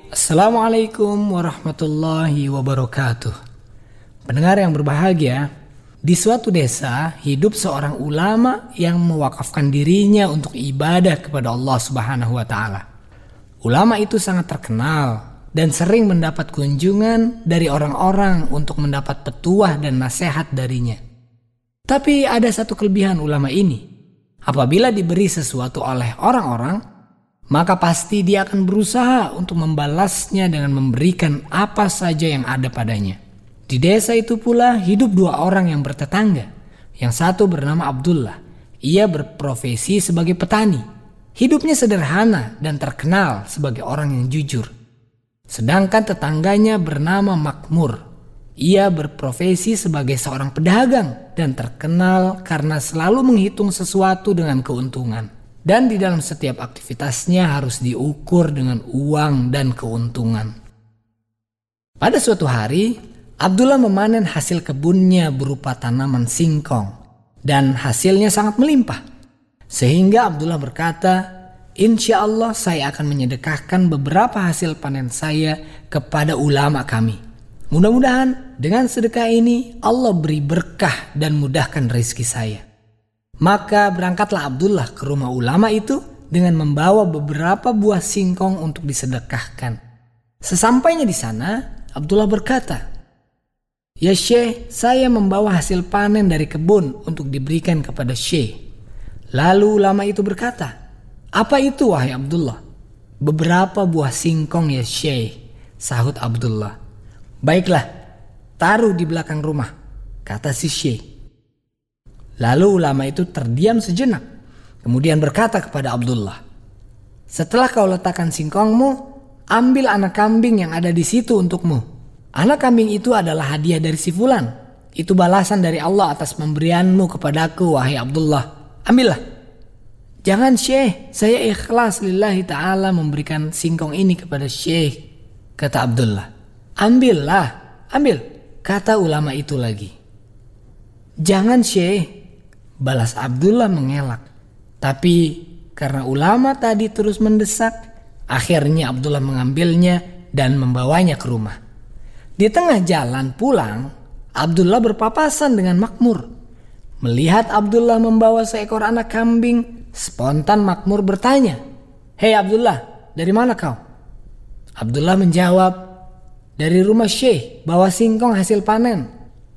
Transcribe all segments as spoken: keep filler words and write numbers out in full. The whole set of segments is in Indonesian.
Assalamualaikum warahmatullahi wabarakatuh. Pendengar yang berbahagia, di suatu desa hidup seorang ulama yang mewakafkan dirinya untuk ibadah kepada Allah Subhanahu wa taala. Ulama itu sangat terkenal dan sering mendapat kunjungan dari orang-orang untuk mendapat petuah dan nasihat darinya. Tapi ada satu kelebihan ulama ini. Apabila diberi sesuatu oleh orang-orang, maka pasti dia akan berusaha untuk membalasnya dengan memberikan apa saja yang ada padanya. Di desa itu pula hidup dua orang yang bertetangga. Yang satu bernama Abdullah. Ia berprofesi sebagai petani. Hidupnya sederhana dan terkenal sebagai orang yang jujur. Sedangkan tetangganya bernama Makmur. Ia berprofesi sebagai seorang pedagang dan terkenal karena selalu menghitung sesuatu dengan keuntungan. Dan di dalam setiap aktivitasnya harus diukur dengan uang dan keuntungan. Pada suatu hari, Abdullah memanen hasil kebunnya berupa tanaman singkong. Dan hasilnya sangat melimpah. Sehingga Abdullah berkata, "Insya Allah saya akan menyedekahkan beberapa hasil panen saya kepada ulama kami. Mudah-mudahan dengan sedekah ini Allah beri berkah dan mudahkan rezeki saya." Maka berangkatlah Abdullah ke rumah ulama itu dengan membawa beberapa buah singkong untuk disedekahkan. Sesampainya di sana, Abdullah berkata, "Ya Syekh, saya membawa hasil panen dari kebun untuk diberikan kepada Syekh." Lalu ulama itu berkata, "Apa itu wahai Abdullah?" "Beberapa buah singkong ya Syekh," sahut Abdullah. "Baiklah, taruh di belakang rumah," kata si Syekh. Lalu ulama itu terdiam sejenak. Kemudian berkata kepada Abdullah, "Setelah kau letakkan singkongmu, ambil anak kambing yang ada di situ untukmu. Anak kambing itu adalah hadiah dari si fulan. Itu balasan dari Allah atas pemberianmu kepadaku, wahai Abdullah. Ambillah." "Jangan Syekh, saya ikhlas lillahi ta'ala memberikan singkong ini kepada Syekh," kata Abdullah. "Ambillah, ambil," kata ulama itu lagi. "Jangan Syekh," balas Abdullah mengelak. Tapi karena ulama tadi terus mendesak, akhirnya Abdullah mengambilnya dan membawanya ke rumah. Di tengah jalan pulang, Abdullah berpapasan dengan Makmur. Melihat Abdullah membawa seekor anak kambing, spontan Makmur bertanya, "Hei Abdullah, dari mana kau?" Abdullah menjawab, "Dari rumah Syekh, bawa singkong hasil panen."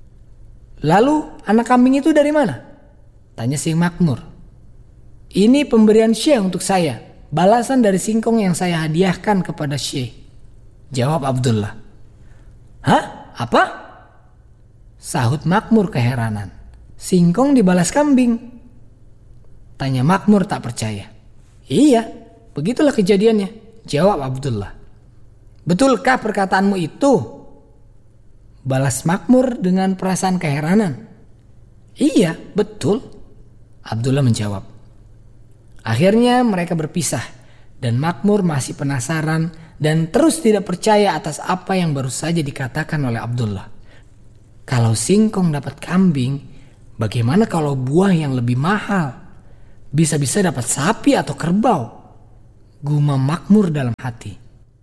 "Lalu anak kambing itu dari mana?" tanya si Makmur. "Ini pemberian Syekh untuk saya, balasan dari singkong yang saya hadiahkan kepada Syekh," jawab Abdullah. "Hah? Apa?" sahut Makmur keheranan. "Singkong dibalas kambing?" tanya Makmur tak percaya. "Iya, begitulah kejadiannya," jawab Abdullah. "Betulkah perkataanmu itu?" balas Makmur dengan perasaan keheranan. "Iya, betul," Abdullah menjawab. Akhirnya mereka berpisah dan Makmur masih penasaran dan terus tidak percaya atas apa yang baru saja dikatakan oleh Abdullah. Kalau singkong dapat kambing, bagaimana kalau buah yang lebih mahal? Bisa-bisa dapat sapi atau kerbau, gumam Makmur dalam hati.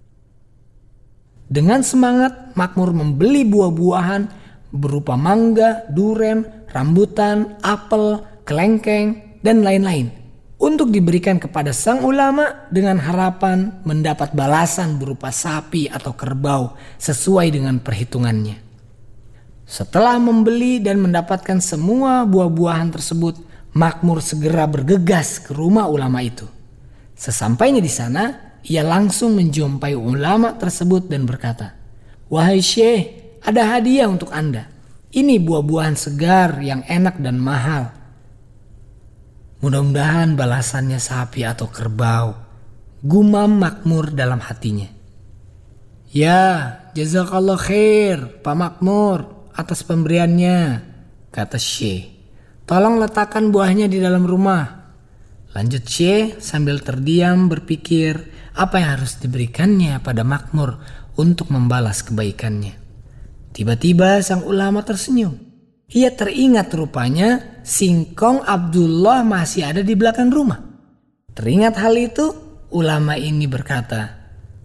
Dengan semangat, Makmur membeli buah-buahan berupa mangga, duren, rambutan, apel, kelengkeng, dan lain-lain untuk diberikan kepada sang ulama dengan harapan mendapat balasan berupa sapi atau kerbau sesuai dengan perhitungannya. Setelah membeli dan mendapatkan semua buah-buahan tersebut, Makmur segera bergegas ke rumah ulama itu. Sesampainya di sana, ia langsung menjumpai ulama tersebut dan berkata, "Wahai Syekh, ada hadiah untuk Anda. Ini buah-buahan segar yang enak dan mahal. Mudah-mudahan balasannya sapi atau kerbau," gumam Makmur dalam hatinya. "Ya, jazakallah khair Pak Makmur atas pemberiannya," kata Syekh. "Tolong letakkan buahnya di dalam rumah." Lanjut Syekh sambil terdiam berpikir apa yang harus diberikannya pada Makmur untuk membalas kebaikannya. Tiba-tiba sang ulama tersenyum. Ia teringat rupanya singkong Abdullah masih ada di belakang rumah. Teringat hal itu, ulama ini berkata,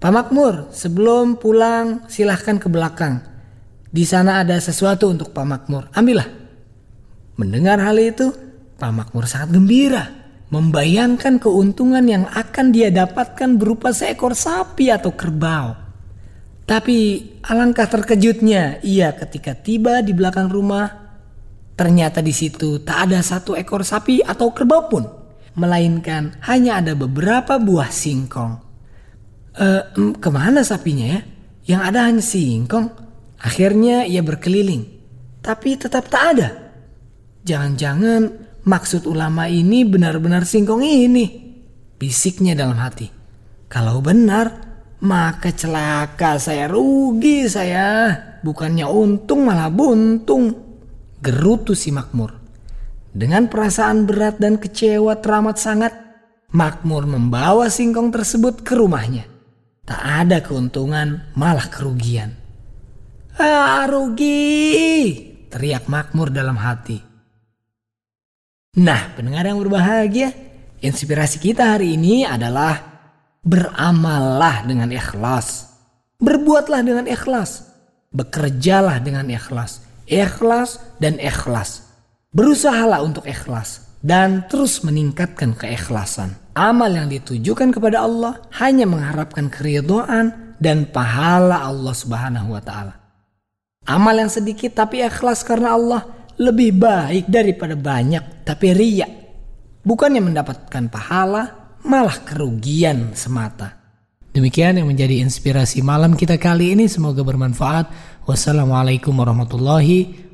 Pak Makmur, sebelum pulang silahkan ke belakang. Di sana ada sesuatu untuk Pak Makmur, ambillah. Mendengar hal itu, Pak Makmur sangat gembira, membayangkan keuntungan yang akan dia dapatkan berupa seekor sapi atau kerbau. Tapi alangkah terkejutnya ia ketika tiba di belakang rumah. Ternyata di situ tak ada satu ekor sapi atau kerbau pun, melainkan hanya ada beberapa buah singkong. E, kemana sapinya ya? Yang ada hanya singkong. Akhirnya ia berkeliling, tapi tetap tak ada. Jangan-jangan maksud ulama ini benar-benar singkong ini, bisiknya dalam hati. Kalau benar, maka celaka saya, rugi saya. Bukannya untung malah buntung. Gerutu si Makmur. Dengan perasaan berat dan kecewa teramat sangat, Makmur membawa singkong tersebut ke rumahnya. Tak ada keuntungan, malah kerugian. Ah, rugi! Teriak Makmur dalam hati. Nah, pendengar yang berbahagia, inspirasi kita hari ini adalah beramallah dengan ikhlas. Berbuatlah dengan ikhlas. Bekerjalah dengan ikhlas. Ikhlas dan ikhlas. Berusahalah untuk ikhlas dan terus meningkatkan keikhlasan. Amal yang ditujukan kepada Allah hanya mengharapkan keridhaan dan pahala Allah Subhanahu wa taala. Amal yang sedikit tapi ikhlas karena Allah lebih baik daripada banyak tapi riya. Bukannya mendapatkan pahala, malah kerugian semata. Demikian yang menjadi inspirasi malam kita kali ini, semoga bermanfaat. Wassalamualaikum warahmatullahi